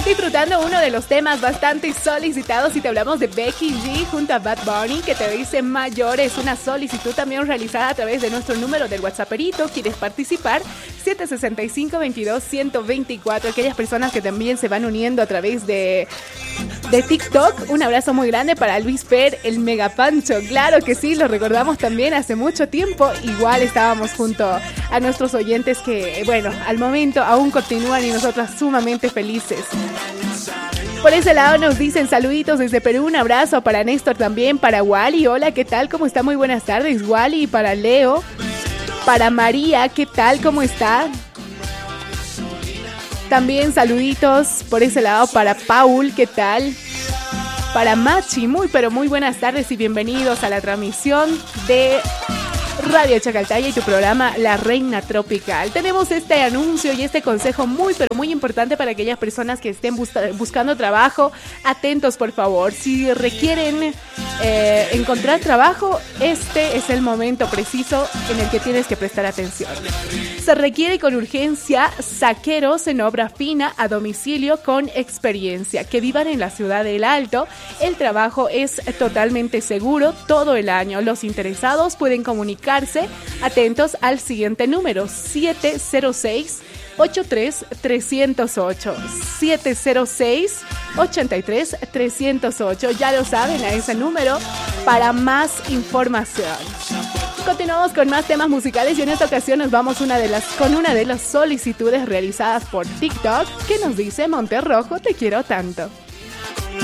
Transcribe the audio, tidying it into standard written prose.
Disfrutando uno de los temas bastante solicitados y te hablamos de Becky G junto a Bad Bunny, que te dice mayores, una solicitud también realizada a través de nuestro número del WhatsApperito. ¿Quieres participar? 765-22-124. Aquellas personas que también se van uniendo a través de TikTok. Un abrazo muy grande para Luis Per, el Megapancho. Claro que sí, lo recordamos también hace mucho tiempo. Igual estábamos junto a nuestros oyentes que, bueno, al momento aún continúan y nosotras sumamente felices. Por ese lado nos dicen saluditos desde Perú, un abrazo para Néstor también, para Wally, hola, ¿qué tal? ¿Cómo está? Muy buenas tardes, Wally, para Leo, para María, ¿qué tal? ¿Cómo está? También saluditos por ese lado para Paul, ¿qué tal? Para Machi, pero muy buenas tardes y bienvenidos a la transmisión de Radio Chacaltaya y tu programa La Reina Tropical. Tenemos este anuncio y este consejo muy importante para aquellas personas que estén buscando trabajo. Atentos, por favor. Si requieren encontrar trabajo, este es el momento preciso en el que tienes que prestar atención. Se requiere con urgencia saqueros en obra fina a domicilio con experiencia que vivan en la ciudad del Alto. El trabajo es totalmente seguro todo el año. Los interesados pueden comunicarse atentos al siguiente número: 706-83-308 706-83-308. Ya lo saben, a ese número para más información. Continuamos con más temas musicales y en esta ocasión nos vamos con una de las solicitudes realizadas por TikTok, que nos dice: Monterrojo, te quiero tanto.